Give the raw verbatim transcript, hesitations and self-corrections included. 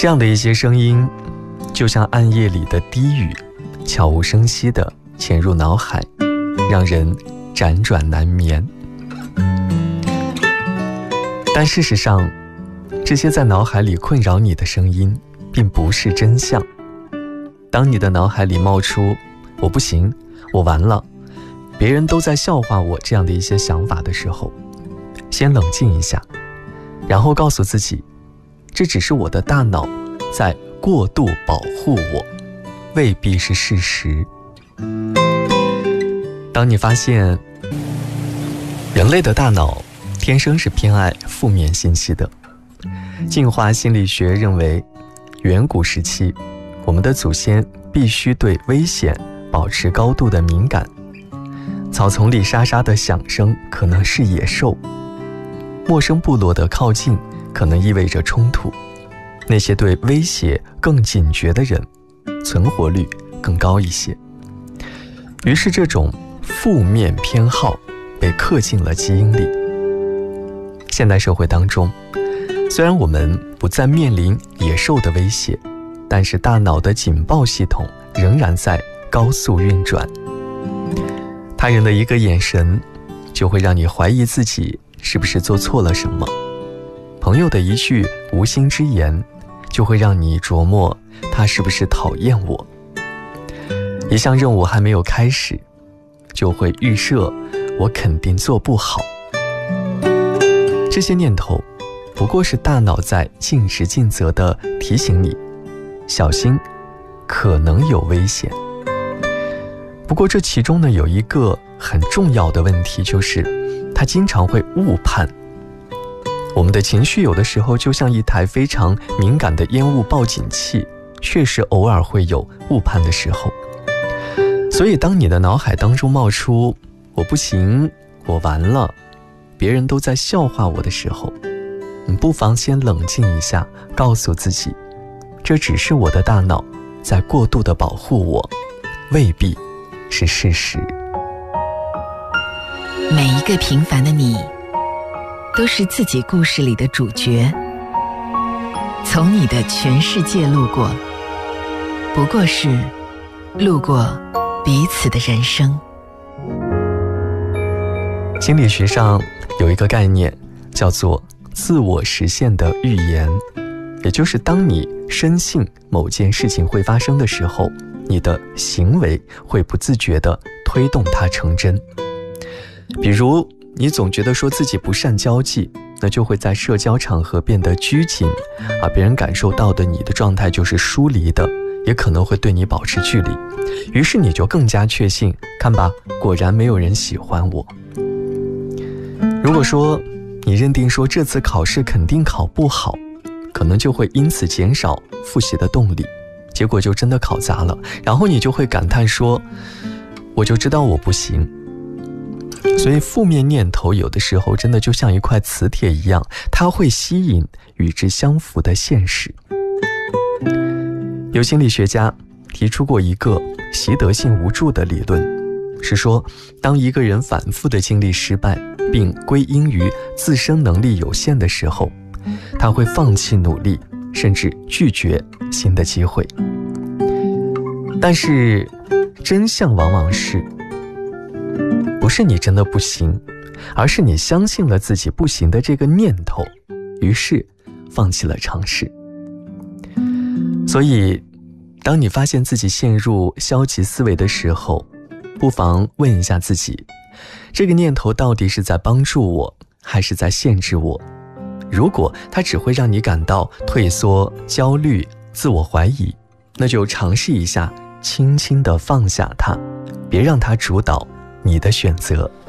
这样的一些声音，就像暗夜里的低语，悄无声息地潜入脑海，让人辗转难眠。但事实上，这些在脑海里困扰你的声音并不是真相。当你的脑海里冒出我不行，我完了，别人都在笑话我这样的一些想法的时候，先冷静一下，然后告诉自己，这只是我的大脑在过度保护我，未必是事实。当你发现人类的大脑天生是偏爱负面信息的，进化心理学认为，远古时期我们的祖先必须对危险保持高度的敏感。草丛里沙沙的响声可能是野兽，陌生部落的靠近可能意味着冲突。那些对威胁更警觉的人，存活率更高一些。于是这种负面偏好被刻进了基因里。现代社会当中，虽然我们不再面临野兽的威胁，但是大脑的警报系统仍然在高速运转。他人的一个眼神就会让你怀疑自己是不是做错了什么，朋友的一句无心之言就会让你琢磨他是不是讨厌我。一项任务还没有开始，就会预设我肯定做不好。这些念头不过是大脑在尽职尽责地提醒你，小心，可能有危险。不过这其中呢，有一个很重要的问题，就是它经常会误判。我们的情绪有的时候就像一台非常敏感的烟雾报警器，确实偶尔会有误判的时候。所以当你的脑海当中冒出我不行，我完了，别人都在笑话我的时候，你不妨先冷静一下，告诉自己，这只是我的大脑在过度的保护我，未必是事实。 每一个平凡的你，都是自己故事里的主角，从你的全世界路过，不过是路过彼此的人生。 心理学上有一个概念叫做自我实现的预言，也就是当你深信某件事情会发生的时候，你的行为会不自觉地推动它成真。比如你总觉得说自己不善交际，那就会在社交场合变得拘谨，啊，别人感受到的你的状态就是疏离的，也可能会对你保持距离。于是你就更加确信，看吧，果然没有人喜欢我。如果说你认定说这次考试肯定考不好，可能就会因此减少复习的动力，结果就真的考砸了，然后你就会感叹说，我就知道我不行。所以负面念头有的时候真的就像一块磁铁一样，它会吸引与之相符的现实。有心理学家提出过一个习得性无助的理论，是说当一个人反复的经历失败并归因于自身能力有限的时候，他会放弃努力，甚至拒绝新的机会。但是真相往往是，不是你真的不行，而是你相信了自己不行的这个念头，于是放弃了尝试。所以当你发现自己陷入消极思维的时候，不妨问一下自己，这个念头到底是在帮助我，还是在限制我？如果它只会让你感到退缩、焦虑、自我怀疑，那就尝试一下轻轻地放下它，别让它主导你的选择。